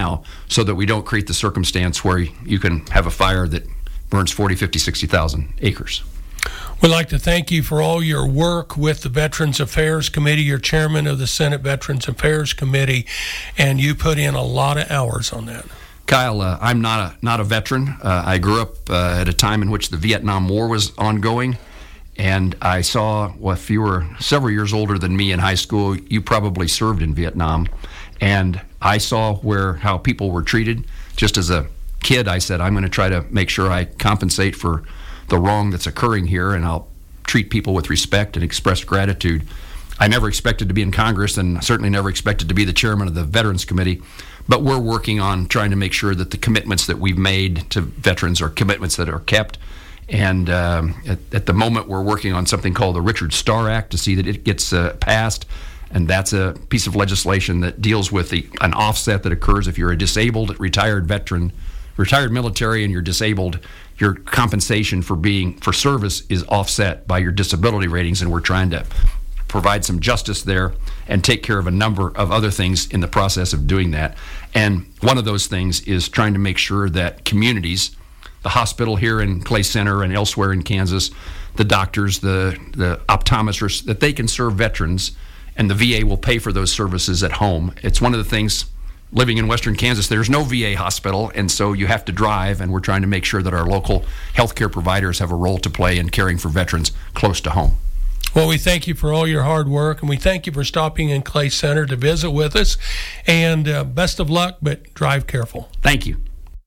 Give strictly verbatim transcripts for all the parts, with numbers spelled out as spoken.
now, so that we don't create the circumstance where you can have a fire that burns forty, fifty, sixty thousand acres. We'd like to thank you for all your work with the Veterans Affairs Committee. You're chairman of the Senate Veterans Affairs Committee, and you put in a lot of hours on that. Kyle, uh, I'm not a not a veteran. Uh, I grew up uh, at a time in which the Vietnam War was ongoing, and I saw, well, if you were several years older than me in high school, you probably served in Vietnam, and I saw where how people were treated. Just as a kid, I said, I'm going to try to make sure I compensate for the wrong that's occurring here, and I'll treat people with respect and express gratitude. I never expected to be in Congress, and certainly never expected to be the chairman of the Veterans Committee, but we're working on trying to make sure that the commitments that we've made to veterans are commitments that are kept. And um, at, at the moment, we're working on something called the Richard Starr Act to see that it gets uh, passed, and that's a piece of legislation that deals with the, an offset that occurs if you're a disabled retired veteran, retired military, and you're disabled. Your compensation for being for service is offset by your disability ratings, and we're trying to provide some justice there and take care of a number of other things in the process of doing that. And one of those things is trying to make sure that communities, the hospital here in Clay Center and elsewhere in Kansas, the doctors, the, the optometrists, that they can serve veterans, and the V A will pay for those services at home. It's one of the things, living in western Kansas, there's no V A hospital, and so you have to drive, and we're trying to make sure that our local healthcare providers have a role to play in caring for veterans close to home. Well, we thank you for all your hard work, and we thank you for stopping in Clay Center to visit with us, and uh, best of luck, but drive careful. Thank you.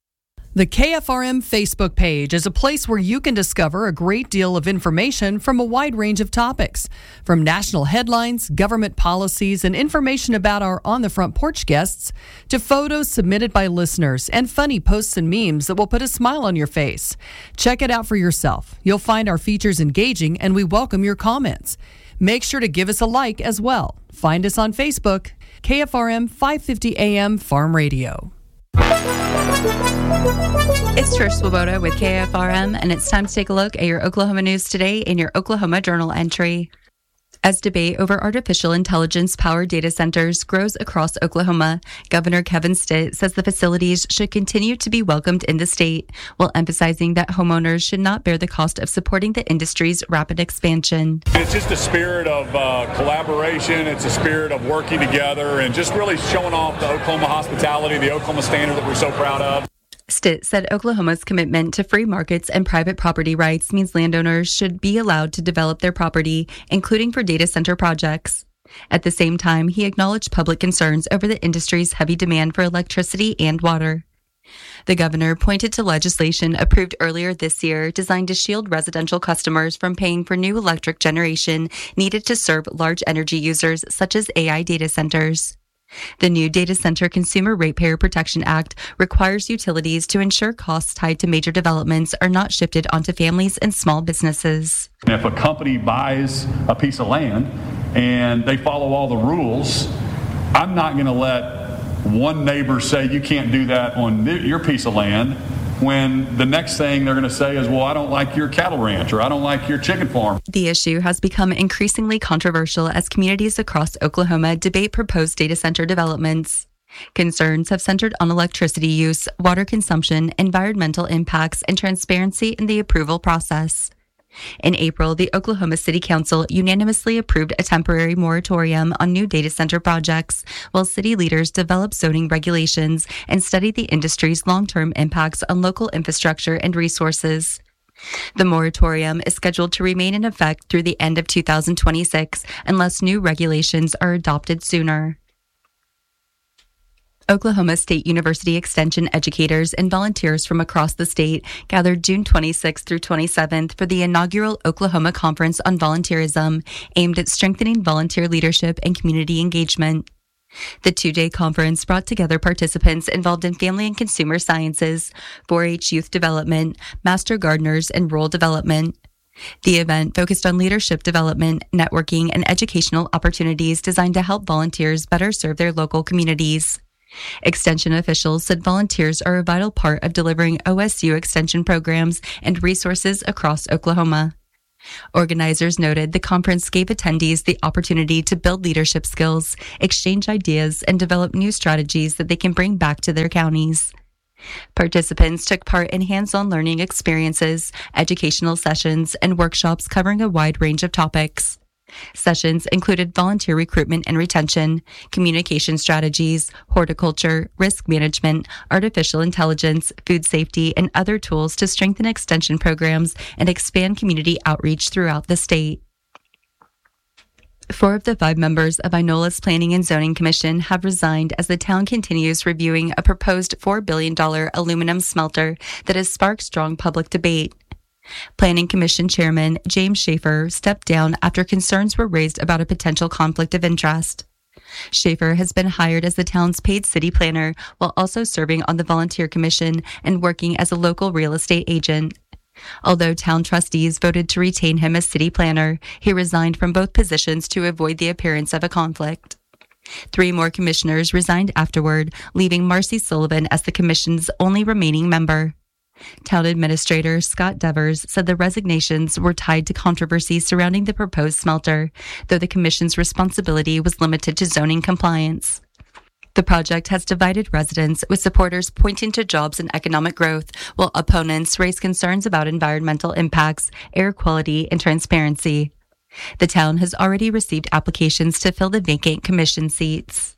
The K F R M Facebook page is a place where you can discover a great deal of information from a wide range of topics, from national headlines, government policies, and information about our On the Front Porch guests, to photos submitted by listeners and funny posts and memes that will put a smile on your face. Check it out for yourself. You'll find our features engaging, and we welcome your comments. Make sure to give us a like as well. Find us on Facebook, K F R M five fifty A M Farm Radio. It's Trish Swoboda with K F R M, and it's time to take a look at your Oklahoma news today in your Oklahoma Journal entry. As debate over artificial intelligence-powered data centers grows across Oklahoma, Governor Kevin Stitt says the facilities should continue to be welcomed in the state, while emphasizing that homeowners should not bear the cost of supporting the industry's rapid expansion. It's just a spirit of uh, collaboration. It's a spirit of working together and just really showing off the Oklahoma hospitality, the Oklahoma standard that we're so proud of. Stitt said Oklahoma's commitment to free markets and private property rights means landowners should be allowed to develop their property, including for data center projects. At the same time, he acknowledged public concerns over the industry's heavy demand for electricity and water. The governor pointed to legislation approved earlier this year designed to shield residential customers from paying for new electric generation needed to serve large energy users such as A I data centers. The new Data Center Consumer Ratepayer Protection Act requires utilities to ensure costs tied to major developments are not shifted onto families and small businesses. If a company buys a piece of land and they follow all the rules, I'm not going to let one neighbor say you can't do that on your piece of land, when the next thing they're going to say is, well, I don't like your cattle ranch, or I don't like your chicken farm. The issue has become increasingly controversial as communities across Oklahoma debate proposed data center developments. Concerns have centered on electricity use, water consumption, environmental impacts, and transparency in the approval process. In April, the Oklahoma City Council unanimously approved a temporary moratorium on new data center projects, while city leaders developed zoning regulations and studied the industry's long-term impacts on local infrastructure and resources. The moratorium is scheduled to remain in effect through the end of two thousand twenty-six unless new regulations are adopted sooner. Oklahoma State University Extension educators and volunteers from across the state gathered June twenty-sixth through twenty-seventh for the inaugural Oklahoma Conference on Volunteerism, aimed at strengthening volunteer leadership and community engagement. The two-day conference brought together participants involved in family and consumer sciences, four H youth development, master gardeners, and rural development. The event focused on leadership development, networking, and educational opportunities designed to help volunteers better serve their local communities. Extension officials said volunteers are a vital part of delivering O S U Extension programs and resources across Oklahoma. Organizers noted the conference gave attendees the opportunity to build leadership skills, exchange ideas, and develop new strategies that they can bring back to their counties. Participants took part in hands-on learning experiences, educational sessions, and workshops covering a wide range of topics. Sessions included volunteer recruitment and retention, communication strategies, horticulture, risk management, artificial intelligence, food safety, and other tools to strengthen extension programs and expand community outreach throughout the state. Four of the five members of Inola's Planning and Zoning Commission have resigned as the town continues reviewing a proposed four billion dollars aluminum smelter that has sparked strong public debate. Planning Commission Chairman James Schaefer stepped down after concerns were raised about a potential conflict of interest. Schaefer has been hired as the town's paid city planner while also serving on the Volunteer Commission and working as a local real estate agent. Although town trustees voted to retain him as city planner, he resigned from both positions to avoid the appearance of a conflict. Three more commissioners resigned afterward, leaving Marcy Sullivan as the commission's only remaining member. Town Administrator Scott Devers said the resignations were tied to controversy surrounding the proposed smelter, though the commission's responsibility was limited to zoning compliance. The project has divided residents, with supporters pointing to jobs and economic growth, while opponents raise concerns about environmental impacts, air quality, and transparency. The town has already received applications to fill the vacant commission seats.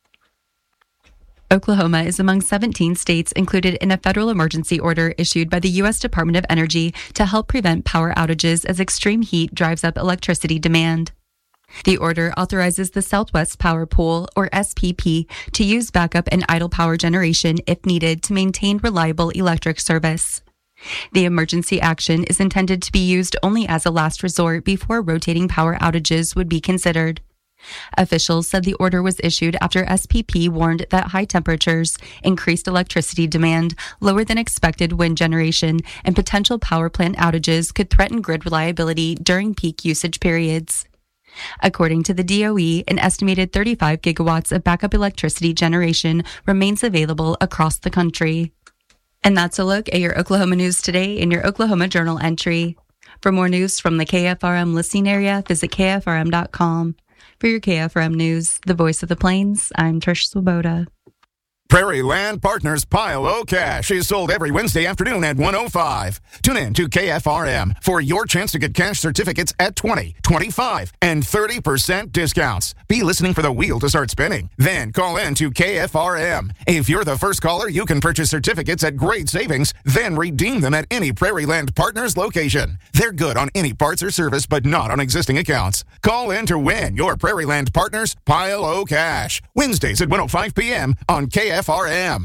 Oklahoma is among seventeen states included in a federal emergency order issued by the U S Department of Energy to help prevent power outages as extreme heat drives up electricity demand. The order authorizes the Southwest Power Pool, or S P P, to use backup and idle power generation if needed to maintain reliable electric service. The emergency action is intended to be used only as a last resort before rotating power outages would be considered. Officials said the order was issued after S P P warned that high temperatures, increased electricity demand, lower than expected wind generation, and potential power plant outages could threaten grid reliability during peak usage periods. According to the D O E, an estimated thirty-five gigawatts of backup electricity generation remains available across the country. And that's a look at your Oklahoma news today in your Oklahoma Journal entry. For more news from the K F R M listening area, visit K F R M dot com. For your K F R M News, the voice of the Plains, I'm Trish Swoboda. Prairie Land Partners Pile O Cash is sold every Wednesday afternoon at one oh five. Tune in to K F R M for your chance to get cash certificates at twenty, twenty-five, and thirty percent discounts. Be listening for the wheel to start spinning. Then call in to K F R M. If you're the first caller, you can purchase certificates at great savings, then redeem them at any Prairie Land Partners location. They're good on any parts or service, but not on existing accounts. Call in to win your Prairie Land Partners Pile O Cash. Wednesdays at one oh five p.m. on K F R M.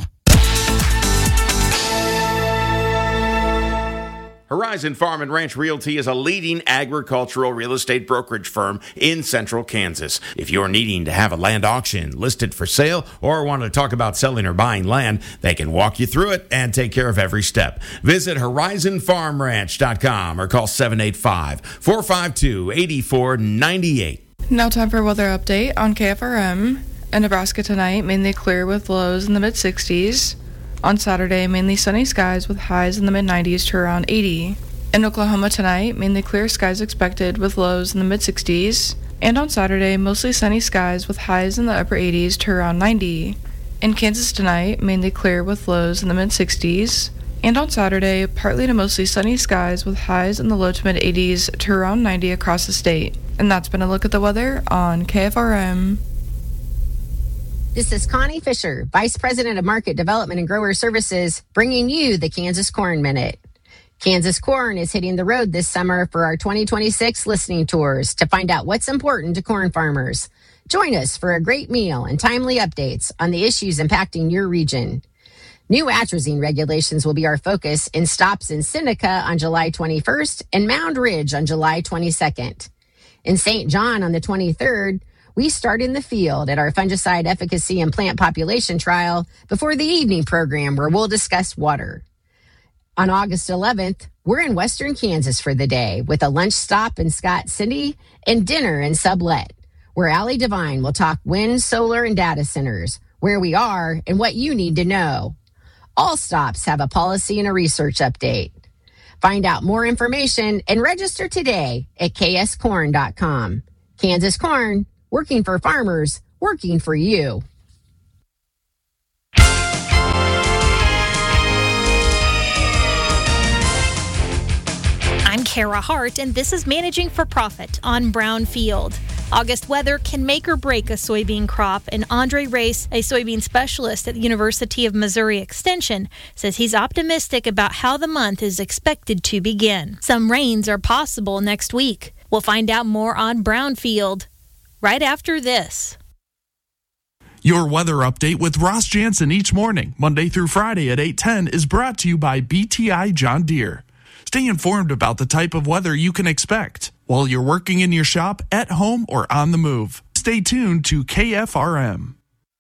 Horizon Farm and Ranch Realty is a leading agricultural real estate brokerage firm in central Kansas. If you're needing to have a land auction listed for sale or want to talk about selling or buying land, they can walk you through it and take care of every step. Visit horizon farm ranch dot com or call seven eight five, four five two, eight four nine eight. Now time for a weather update on K F R M. In Nebraska tonight, mainly clear with lows in the mid sixties. On Saturday, mainly sunny skies with highs in the mid nineties to around eighty. In Oklahoma tonight, mainly clear skies expected with lows in the mid sixties. And on Saturday, mostly sunny skies with highs in the upper eighties to around ninety. In Kansas tonight, mainly clear with lows in the mid sixties. And on Saturday, partly to mostly sunny skies with highs in the low to mid eighties to around ninety across the state. And that's been a look at the weather on K F R M. This is Connie Fisher, Vice President of Market Development and Grower Services, bringing you the Kansas Corn Minute. Kansas Corn is hitting the road this summer for our twenty twenty-six listening tours to find out what's important to corn farmers. Join us for a great meal and timely updates on the issues impacting your region. New atrazine regulations will be our focus in stops in Seneca on July twenty-first and Mound Ridge on July twenty-second. In Saint John on the twenty-third, we start in the field at our fungicide efficacy and plant population trial before the evening program where we'll discuss water. On August eleventh, we're in Western Kansas for the day with a lunch stop in Scott City and dinner in Sublet, where Allie Devine will talk wind, solar, and data centers, where we are and what you need to know. All stops have a policy and a research update. Find out more information and register today at k s corn dot com. Kansas Corn, working for farmers, working for you. I'm Kara Hart, and this is Managing for Profit on Brownfield. August weather can make or break a soybean crop, and Andre Race, a soybean specialist at the University of Missouri Extension, says he's optimistic about how the month is expected to begin. Some rains are possible next week. We'll find out more on Brownfield right after this. Your weather update with Ross Jansen each morning, Monday through Friday at eight ten, is brought to you by B T I John Deere. Stay informed about the type of weather you can expect while you're working in your shop, at home, or on the move. Stay tuned to K F R M.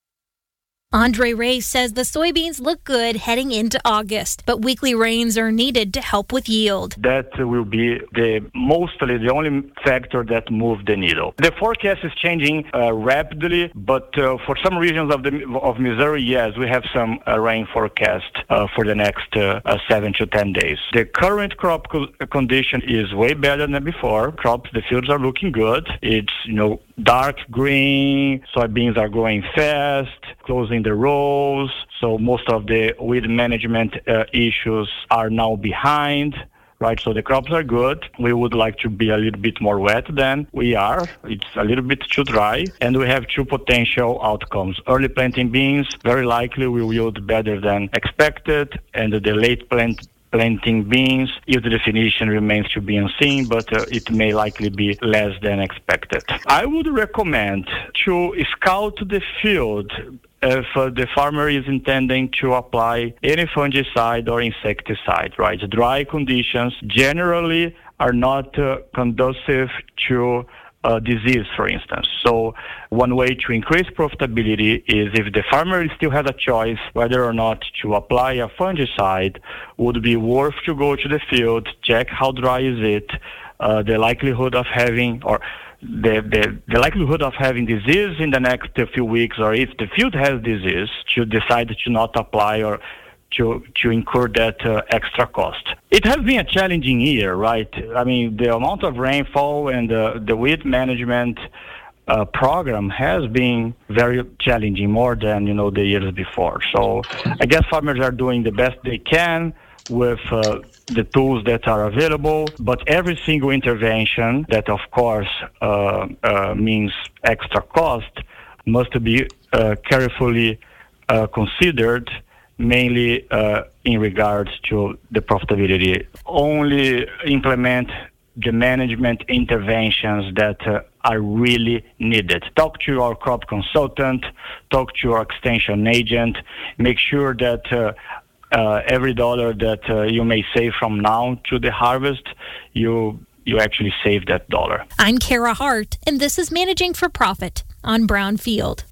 Andre Race says the soybeans look good heading into August, but weekly rains are needed to help with yield. That will be the mostly the only factor that moves the needle. The forecast is changing uh, rapidly, but uh, for some regions of the of Missouri, yes, we have some uh, rain forecast uh, for the next uh, uh, seven to ten days. The current crop co- condition is way better than before. Crops, the fields are looking good. It's, you know, dark green, soybeans are growing fast, closing the rows, so most of the weed management uh, issues are now behind, right? So the crops are good. We would like to be a little bit more wet than we are. It's a little bit too dry, and we have two potential outcomes. Early planting beans very likely will yield better than expected, and the late plant planting beans, if the definition remains to be unseen, but uh, it may likely be less than expected. I would recommend to scout the field if uh, the farmer is intending to apply any fungicide or insecticide, right? Dry conditions generally are not uh, conducive to Uh, disease, for instance. So one way to increase profitability is if the farmer still has a choice whether or not to apply a fungicide, would be worth to go to the field, check how dry is it, uh, the likelihood of having, or the, the the likelihood of having disease in the next few weeks, or if the field has disease, to decide to not apply or to to incur that uh, extra cost. It has been a challenging year, right? I mean, the amount of rainfall and uh, the weed management uh, program has been very challenging, more than, you know, the years before. So I guess farmers are doing the best they can with uh, the tools that are available, but every single intervention that, of course, uh, uh, means extra cost must be uh, carefully uh, considered, mainly uh, in regards to the profitability. Only implement the management interventions that uh, are really needed. Talk to your crop consultant, talk to your extension agent, make sure that uh, uh, every dollar that uh, you may save from now to the harvest, you you actually save that dollar. I'm Kara Hart, and this is Managing for Profit on Brownfield.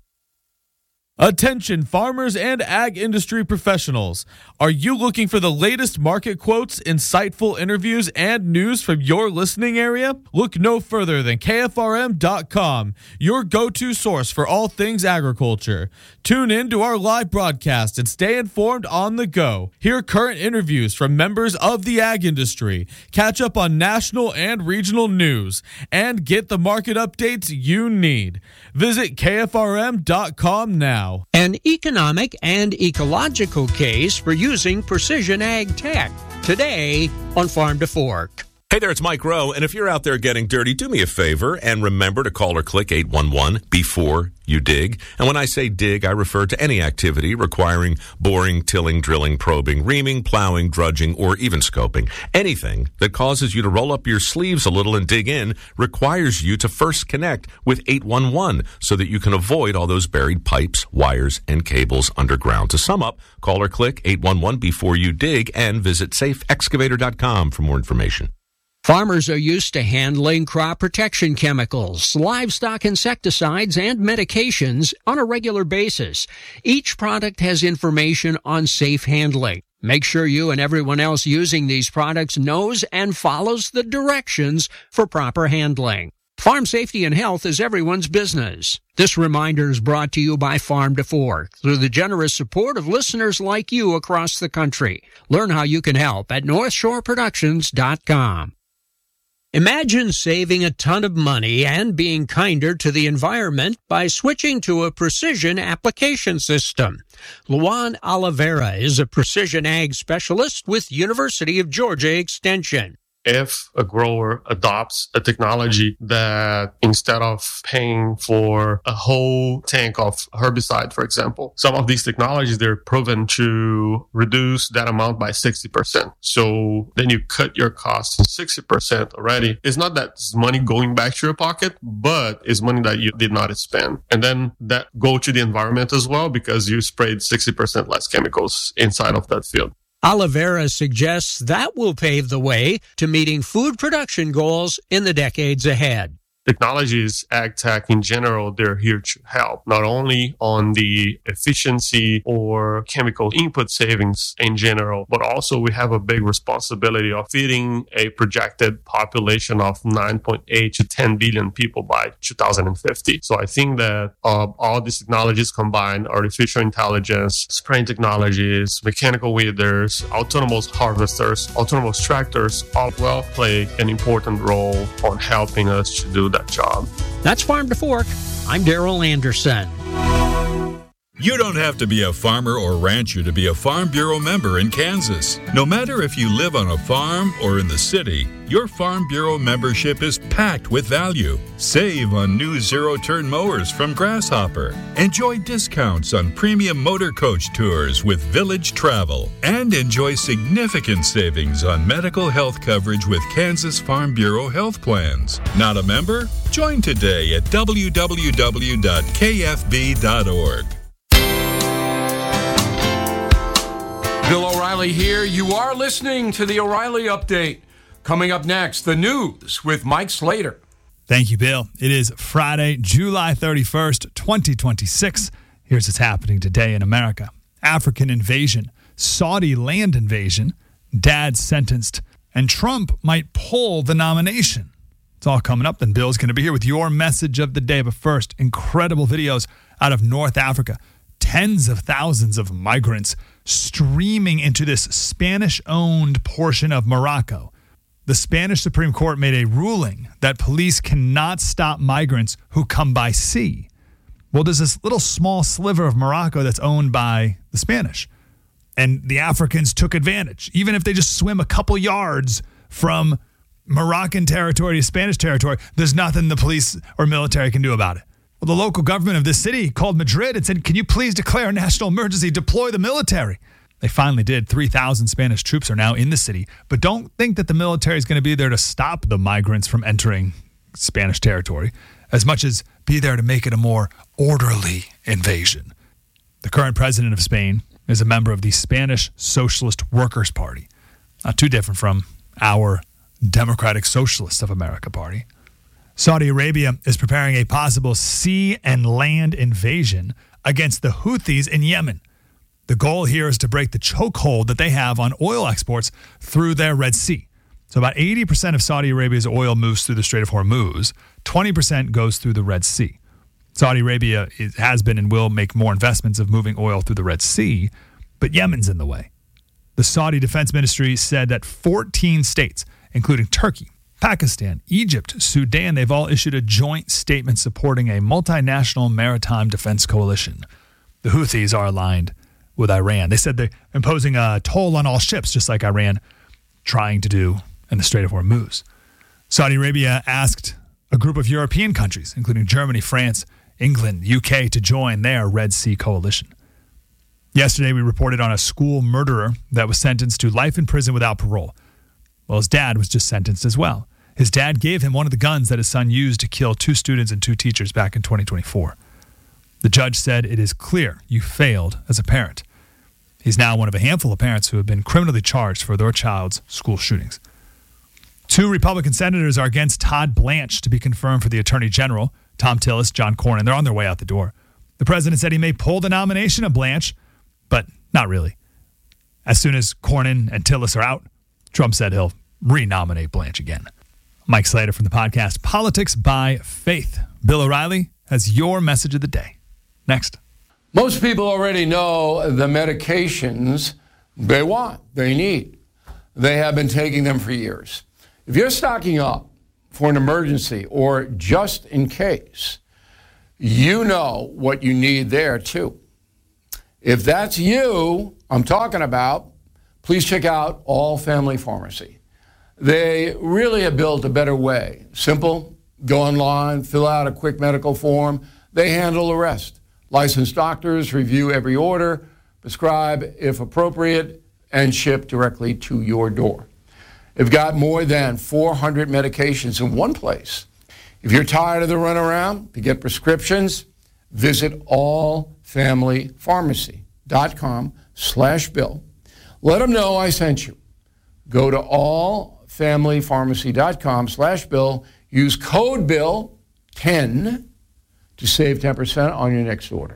Attention farmers and ag industry professionals. Are you looking for the latest market quotes, insightful interviews, and news from your listening area? Look no further than K F R M dot com, your go-to source for all things agriculture. Tune in to our live broadcast and stay informed on the go. Hear current interviews from members of the ag industry, catch up on national and regional news, and get the market updates you need. Visit K F R M dot com now. An economic and ecological case for using precision ag tech. Today on Farm to Fork. Hey there, it's Mike Rowe, and if you're out there getting dirty, do me a favor and remember to call or click eight one one before you dig. And when I say dig, I refer to any activity requiring boring, tilling, drilling, probing, reaming, plowing, drudging, or even scoping. Anything that causes you to roll up your sleeves a little and dig in requires you to first connect with eight one one so that you can avoid all those buried pipes, wires, and cables underground. To sum up, call or click eight one one before you dig and visit safe excavator dot com for more information. Farmers are used to handling crop protection chemicals, livestock insecticides, and medications on a regular basis. Each product has information on safe handling. Make sure you and everyone else using these products knows and follows the directions for proper handling. Farm safety and health is everyone's business. This reminder is brought to you by Farm to Fork through the generous support of listeners like you across the country. Learn how you can help at north shore productions dot com. Imagine saving a ton of money and being kinder to the environment by switching to a precision application system. Luan Oliveira is a precision ag specialist with University of Georgia Extension. If a grower adopts a technology that instead of paying for a whole tank of herbicide, for example, some of these technologies, they're proven to reduce that amount by sixty percent. So then you cut your costs sixty percent already. It's not that it's money going back to your pocket, but it's money that you did not spend. And then that go to the environment as well because you sprayed sixty percent less chemicals inside of that field. Oliveira suggests that will pave the way to meeting food production goals in the decades ahead. Technologies, ag tech in general, they're here to help, not only on the efficiency or chemical input savings in general, but also we have a big responsibility of feeding a projected population of nine point eight to ten billion people by two thousand fifty. So I think that uh, all these technologies combined, artificial intelligence, spraying technologies, mechanical weeders, autonomous harvesters, autonomous tractors, all well play an important role on helping us to do that job. That's Farm to Fork. I'm Daryl Anderson. You don't have to be a farmer or rancher to be a Farm Bureau member in Kansas. No matter if you live on a farm or in the city, your Farm Bureau membership is packed with value. Save on new zero-turn mowers from Grasshopper. Enjoy discounts on premium motor coach tours with Village Travel. And enjoy significant savings on medical health coverage with Kansas Farm Bureau health plans. Not a member? Join today at w w w dot k f b dot org. Bill O'Reilly here. You are listening to the O'Reilly Update. Coming up next, the news with Mike Slater. Thank you, Bill. It is Friday, July thirty-first, twenty twenty-six. Here's what's happening today in America. African invasion, Saudi land invasion, dad sentenced, and Trump might pull the nomination. It's all coming up, and Bill's going to be here with your message of the day. But first, incredible videos out of North Africa. Tens of thousands of migrants streaming into this Spanish-owned portion of Morocco. The Spanish Supreme Court made a ruling that police cannot stop migrants who come by sea. Well, there's this little small sliver of Morocco that's owned by the Spanish. And the Africans took advantage. Even if they just swim a couple yards from Moroccan territory to Spanish territory, there's nothing the police or military can do about it. Well, the local government of this city called Madrid and said, can you please declare a national emergency, deploy the military? They finally did. three thousand Spanish troops are now in the city. But don't think that the military is going to be there to stop the migrants from entering Spanish territory, as much as be there to make it a more orderly invasion. The current president of Spain is a member of the Spanish Socialist Workers' Party. Not too different from our Democratic Socialists of America party. Saudi Arabia is preparing a possible sea and land invasion against the Houthis in Yemen. The goal here is to break the chokehold that they have on oil exports through their Red Sea. So about eighty percent of Saudi Arabia's oil moves through the Strait of Hormuz. twenty percent goes through the Red Sea. Saudi Arabia is, has been and will make more investments of moving oil through the Red Sea, but Yemen's in the way. The Saudi Defense Ministry said that fourteen states, including Turkey, Pakistan, Egypt, Sudan, they've all issued a joint statement supporting a multinational maritime defense coalition. The Houthis are aligned with Iran. They said they're imposing a toll on all ships, just like Iran trying to do in the Strait of Hormuz. Saudi Arabia asked a group of European countries, including Germany, France, England, U K, to join their Red Sea coalition. Yesterday, we reported on a school murderer that was sentenced to life in prison without parole. Well, his dad was just sentenced as well. His dad gave him one of the guns that his son used to kill two students and two teachers back in twenty twenty-four. The judge said, it is clear you failed as a parent. He's now one of a handful of parents who have been criminally charged for their child's school shootings. Two Republican senators are against Todd Blanche to be confirmed for the Attorney General. Tom Tillis, John Cornyn, they're on their way out the door. The president said he may pull the nomination of Blanche, but not really. As soon as Cornyn and Tillis are out, Trump said he'll re-nominate Blanche again. Mike Slater from the podcast Politics by Faith. Bill O'Reilly has your message of the day. Next. Most people already know the medications they want, they need. They have been taking them for years. If you're stocking up for an emergency or just in case, you know what you need there too. If that's you I'm talking about, please check out All Family Pharmacy. They really have built a better way. Simple, go online, fill out a quick medical form. They handle the rest. Licensed doctors review every order, prescribe if appropriate, and ship directly to your door. They've got more than four hundred medications in one place. If you're tired of the runaround to get prescriptions, visit allfamilypharmacy.com slash bill. Let them know I sent you. Go to allfamilypharmacy.com slash bill. Use code bill ten to save ten percent on your next order.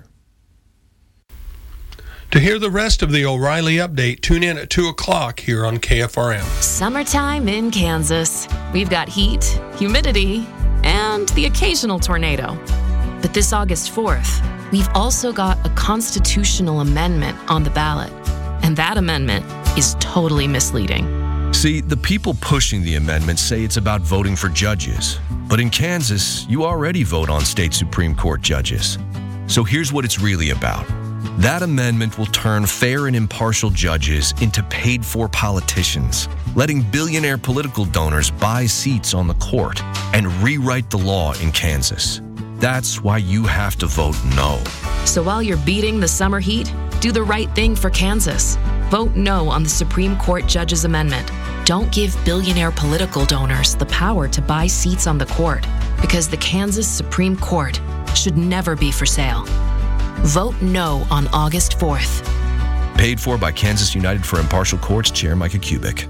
To hear the rest of the O'Reilly Update, tune in at two o'clock here on K F R M. Summertime in Kansas. We've got heat, humidity, and the occasional tornado. But this August fourth, we've also got a constitutional amendment on the ballot. And that amendment is totally misleading. See, the people pushing the amendment say it's about voting for judges. But in Kansas, you already vote on state Supreme Court judges. So here's what it's really about. That amendment will turn fair and impartial judges into paid-for politicians, letting billionaire political donors buy seats on the court and rewrite the law in Kansas. That's why you have to vote no. So while you're beating the summer heat, do the right thing for Kansas. Vote no on the Supreme Court Judges Amendment. Don't give billionaire political donors the power to buy seats on the court, because the Kansas Supreme Court should never be for sale. Vote no on August fourth. Paid for by Kansas United for Impartial Courts Chair Micah Kubik.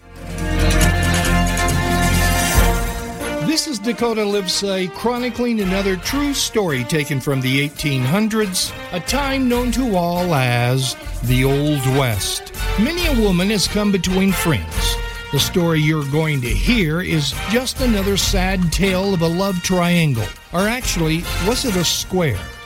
This is Dakota Livesay chronicling another true story taken from the eighteen hundreds, a time known to all as the Old West. Many a woman has come between friends. The story you're going to hear is just another sad tale of a love triangle. Or actually, was it a square?